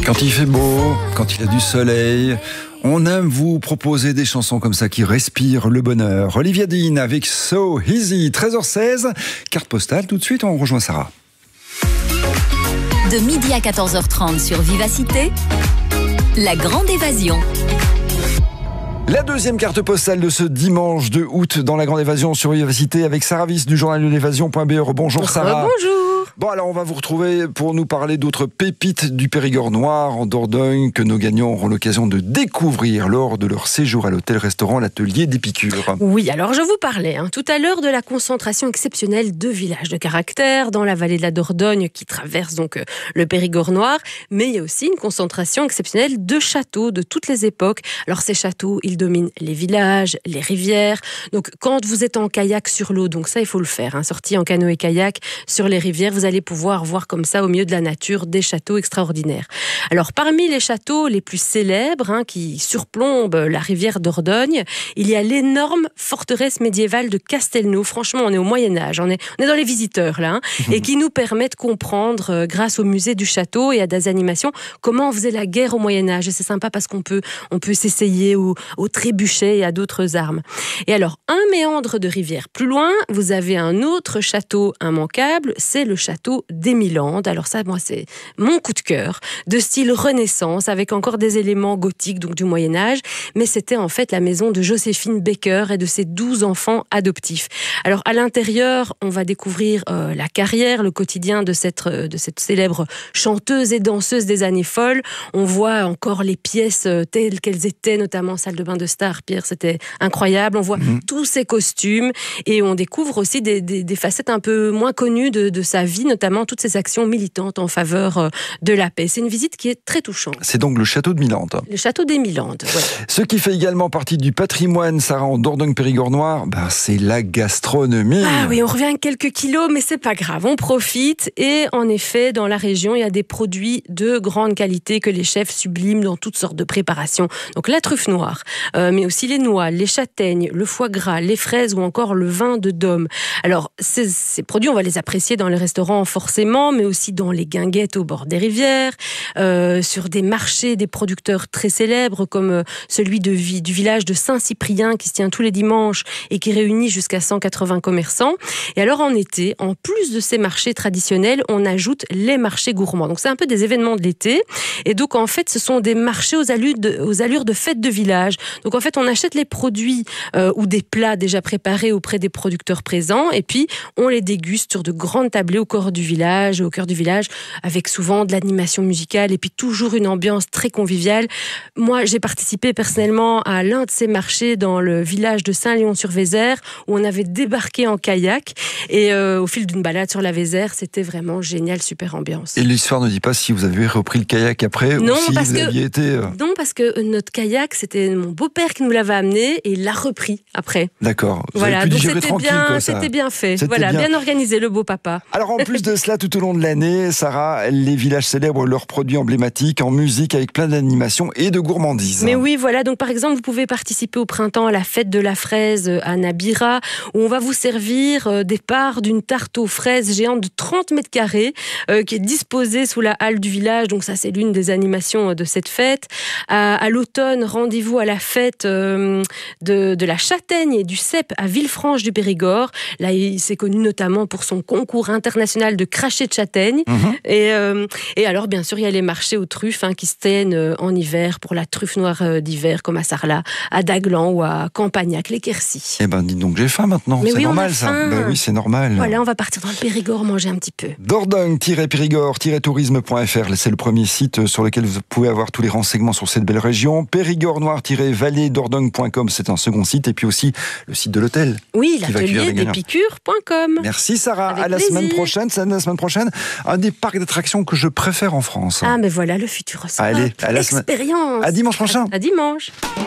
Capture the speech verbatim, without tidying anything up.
Quand il fait beau, quand il y a du soleil, on aime vous proposer des chansons comme ça qui respirent le bonheur. Olivia Dean avec So Easy, treize heures seize, carte postale, tout de suite on rejoint Sarah. De midi à quatorze heures trente sur Vivacité, la grande évasion. La deuxième carte postale de ce dimanche deux août dans la grande évasion sur Vivacité avec Sarah Viss du journal de l'évasion point b e. Bonjour Sarah. Bonjour. Bon, alors on va vous retrouver pour nous parler d'autres pépites du Périgord noir en Dordogne que nos gagnants auront l'occasion de découvrir lors de leur séjour à l'hôtel-restaurant L'Atelier d'Épicure. Oui, alors je vous parlais hein, tout à l'heure de la concentration exceptionnelle de villages de caractère dans la vallée de la Dordogne qui traverse donc euh, le Périgord noir, mais il y a aussi une concentration exceptionnelle de châteaux de toutes les époques. Alors ces châteaux, ils dominent les villages, les rivières. Donc quand vous êtes en kayak sur l'eau, donc ça il faut le faire, hein, sortie en canoë-kayak sur les rivières, vous allez pouvoir voir comme ça au milieu de la nature des châteaux extraordinaires. Alors parmi les châteaux les plus célèbres hein, qui surplombent la rivière Dordogne, il y a l'énorme forteresse médiévale de Castelnau. Franchement, on est au Moyen-Âge, on est, on est dans les visiteurs là, hein, mmh. et qui nous permet de comprendre euh, grâce au musée du château et à des animations comment on faisait la guerre au Moyen-Âge. Et c'est sympa parce qu'on peut, on peut s'essayer au, au trébuchet et à d'autres armes. Et alors, un méandre de rivière plus loin, vous avez un autre château immanquable, c'est le château d'Émilande. Alors ça, moi, c'est mon coup de cœur, de style Renaissance, avec encore des éléments gothiques, donc du Moyen-Âge, mais c'était en fait la maison de Joséphine Baker et de ses douze enfants adoptifs. Alors, à l'intérieur, on va découvrir euh, la carrière, le quotidien de cette, euh, de cette célèbre chanteuse et danseuse des années folles. On voit encore les pièces euh, telles qu'elles étaient, notamment salle de bain de star, Pierre, c'était incroyable. On voit mmh. tous ses costumes et on découvre aussi des, des, des facettes un peu moins connues de, de sa vie, notamment toutes ses actions militantes en faveur de la paix. C'est une visite qui est très touchante. C'est donc le château de Milande. Le château d'Émilande, ouais. Ce qui fait également partie du patrimoine, Sarah, en Dordogne-Périgord noir, ben, c'est la gastronomie. Ah oui, on revient à quelques kilos, mais c'est pas grave, on profite. Et en effet, dans la région, il y a des produits de grande qualité que les chefs subliment dans toutes sortes de préparations. Donc la truffe noire, euh, mais aussi les noix, les châtaignes, le foie gras, les fraises ou encore le vin de Dôme. Alors, ces, ces produits, on va les apprécier dans les restaurants forcément, mais aussi dans les guinguettes au bord des rivières, euh, sur des marchés, des producteurs très célèbres comme euh, celui de, du village de Saint-Cyprien qui se tient tous les dimanches et qui réunit jusqu'à cent quatre-vingts commerçants. Et alors en été, en plus de ces marchés traditionnels, on ajoute les marchés gourmands. Donc c'est un peu des événements de l'été. Et donc en fait, ce sont des marchés aux allures de, aux allures de fêtes de village. Donc en fait, on achète les produits euh, ou des plats déjà préparés auprès des producteurs présents et puis on les déguste sur de grandes tablées au corps du village, au cœur du village, avec souvent de l'animation musicale et puis toujours une ambiance très conviviale. Moi, j'ai participé personnellement à l'un de ces marchés dans le village de Saint-Léon-sur-Vézère où on avait débarqué en kayak et euh, au fil d'une balade sur la Vézère, c'était vraiment génial, super ambiance. Et l'histoire ne dit pas si vous avez repris le kayak après non, ou si parce vous que, aviez été... Euh... Non, parce que notre kayak, c'était mon beau-père qui nous l'avait amené et il l'a repris après. D'accord. Vous voilà, avez pu donc digérer c'était tranquille, bien, quoi, ça. c'était bien fait. C'était Voilà, bien. bien organisé, le beau papa. Alors en plus de cela, tout au long de l'année, Sarah, les villages célèbrent leurs produits emblématiques en musique avec plein d'animations et de gourmandises. Mais oui, voilà. Donc par exemple, vous pouvez participer au printemps à la fête de la fraise à Nabira, où on va vous servir des parts d'une tarte aux fraises géante de trente mètres carrés euh, qui est disposée sous la halle du village. Donc ça, c'est l'une des animations de cette fête. À, à l'automne, rendez-vous à la fête euh, de, de la châtaigne et du cèpe à Villefranche du Périgord. Là, il s'est connu notamment pour son concours international de cracher de châtaigne. Mmh. Et, euh, et alors, bien sûr, il y a les marchés aux truffes hein, qui se tiennent en hiver pour la truffe noire d'hiver, comme à Sarlat, à Daglan ou à Campagnac, les Quercy. Eh ben, dis donc, j'ai faim maintenant. Mais c'est oui, normal, ça. Ben oui, c'est normal. Voilà, on va partir dans le Périgord manger un petit peu. Dordogne-périgord-tourisme point f r, c'est le premier site sur lequel vous pouvez avoir tous les renseignements sur cette belle région. Périgord noir-vallée dordogne point com, c'est un second site. Et puis aussi le site de l'hôtel. Oui, l'atelier d'épicure point com. Merci Sarah. Avec à la plaisir. semaine prochaine. C'est la semaine prochaine. Un des parcs d'attractions que je préfère en France. Ah, mais voilà, le futur. Allez, à la semaine. Expérience. À dimanche prochain. À, à dimanche.